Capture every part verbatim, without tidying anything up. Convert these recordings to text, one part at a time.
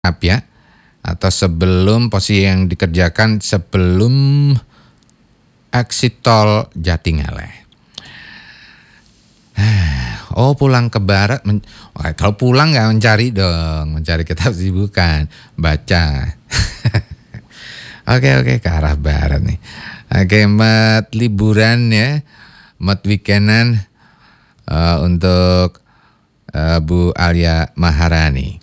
ya, atau sebelum posisi yang dikerjakan sebelum exit tol Jatingaleh. Oh, pulang ke barat, men- oh, kalau pulang nggak mencari dong, mencari kitab sih bukan, baca. Oke oke ke arah barat nih. Oke, mat liburan ya, mat weekendan uh, untuk uh, Bu Alia Maharani.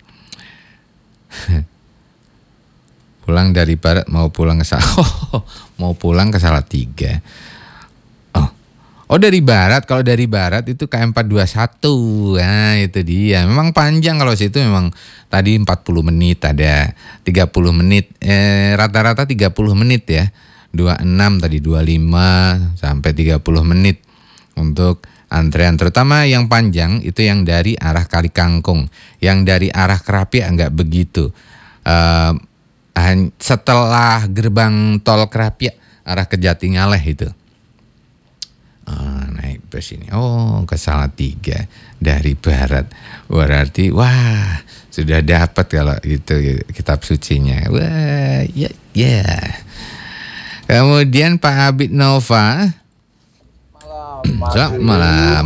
Pulang dari barat mau pulang ke oh, mau pulang ke Salatiga. Oh, oh dari barat. Kalau dari barat itu K M empat dua satu. Nah itu dia. Memang panjang kalau situ memang tadi empat puluh menit ada tiga puluh menit. Eh, rata-rata tiga puluh menit ya. dua puluh enam tadi dua puluh lima sampai tiga puluh menit untuk antrean. Terutama yang panjang itu yang dari arah Kali Kangkung. Yang dari arah Krapia enggak begitu. Uh, setelah gerbang tol Krapia arah ke Jatingaleh itu oh, naik bus ini oh ke Salatiga dari barat, berarti wah sudah dapat kalau itu kitab sucinya. Wah ya ya yeah. Kemudian Pak Abid Nova malam, malam.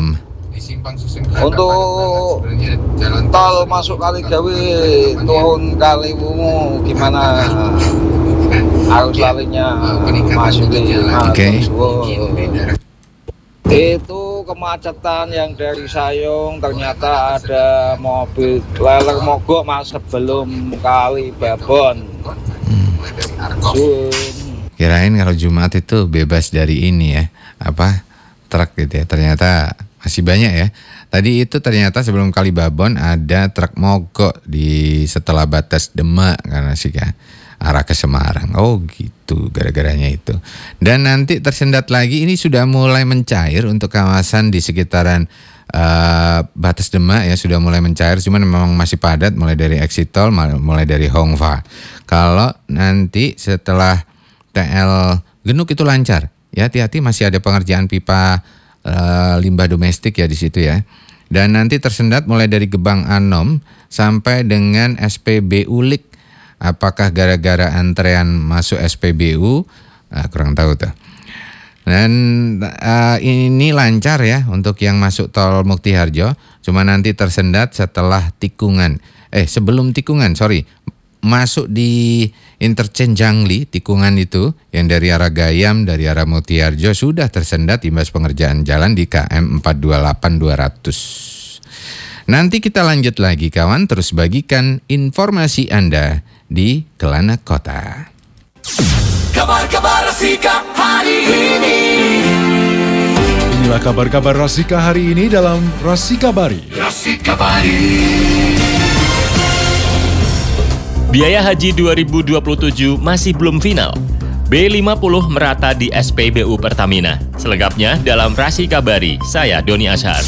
Untuk tol masuk Kaligawe turun Kaliwungu gimana arus lalinya masuk di okay. Itu kemacetan yang dari Sayung ternyata ada mobil leler mogok mas sebelum Kali Babon. hmm. Kirain kalau Jumat itu bebas dari ini ya apa truk gitu ya, ternyata masih banyak ya. Tadi itu ternyata sebelum Kali Babon ada truk mogok di setelah batas Demak karena sih kan arah ke Semarang. Oh gitu gara-garanya itu. Dan nanti tersendat lagi ini sudah mulai mencair untuk kawasan di sekitaran uh, batas Demak ya, sudah mulai mencair, cuman memang masih padat mulai dari exit tol mulai dari Hongfa. Kalau nanti setelah T L Genuk itu lancar. Ya hati-hati masih ada pengerjaan pipa Uh, limbah domestik ya di situ ya. Dan nanti tersendat mulai dari Gebang Anom sampai dengan S P B U Lik. Apakah gara-gara antrean masuk S P B U? Uh, kurang tahu tuh. Dan uh, ini lancar ya untuk yang masuk tol Muktiharjo. Cuma nanti tersendat setelah tikungan. Eh sebelum tikungan, sorry. Masuk di interchange Jangli, tikungan itu yang dari arah Gayam, dari arah Mutiharjo sudah tersendat imbas pengerjaan jalan di K M empat dua delapan dua ratus. Nanti kita lanjut lagi kawan, terus bagikan informasi Anda di Kelana Kota. Kabar-kabar Rasika hari ini. Inilah kabar-kabar Rasika hari ini dalam Rasikabari. Rasikabari. Biaya haji dua ribu dua puluh tujuh masih belum final. B lima puluh merata di S P B U Pertamina. Selengkapnya dalam Rasikabari, saya Doni Ashar.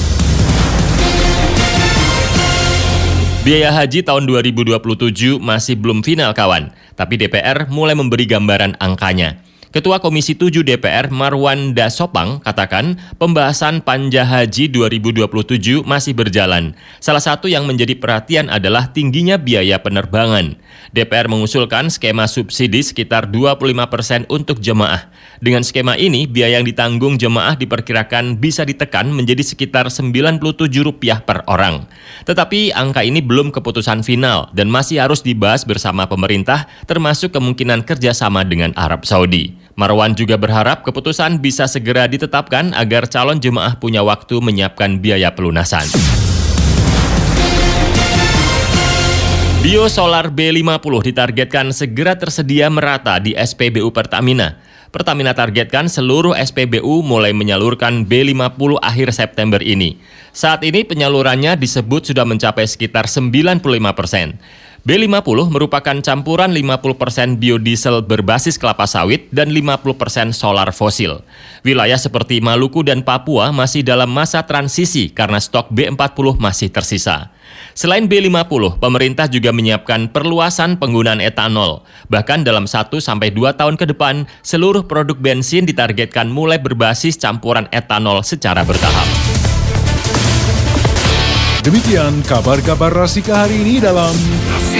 Biaya haji tahun dua ribu dua puluh tujuh masih belum final kawan, tapi D P R mulai memberi gambaran angkanya. Ketua Komisi tujuh D P R Marwan Dasopang katakan pembahasan panja haji dua ribu dua puluh tujuh masih berjalan. Salah satu yang menjadi perhatian adalah tingginya biaya penerbangan. D P R mengusulkan skema subsidi sekitar dua puluh lima persen untuk jemaah. Dengan skema ini, biaya yang ditanggung jemaah diperkirakan bisa ditekan menjadi sekitar sembilan puluh tujuh rupiah per orang. Tetapi angka ini belum keputusan final dan masih harus dibahas bersama pemerintah, termasuk kemungkinan kerjasama dengan Arab Saudi. Marwan juga berharap keputusan bisa segera ditetapkan agar calon jemaah punya waktu menyiapkan biaya pelunasan. Biosolar B lima puluh ditargetkan segera tersedia merata di S P B U Pertamina. Pertamina targetkan seluruh S P B U mulai menyalurkan B lima puluh akhir September ini. Saat ini penyalurannya disebut sudah mencapai sekitar sembilan puluh lima persen. B lima puluh merupakan campuran lima puluh persen biodiesel berbasis kelapa sawit dan lima puluh persen solar fosil. Wilayah seperti Maluku dan Papua masih dalam masa transisi karena stok B empat puluh masih tersisa. Selain B lima puluh, pemerintah juga menyiapkan perluasan penggunaan etanol. Bahkan dalam satu sampai dua tahun ke depan, seluruh produk bensin ditargetkan mulai berbasis campuran etanol secara bertahap. Demikian kabar-kabar Rasika hari ini dalam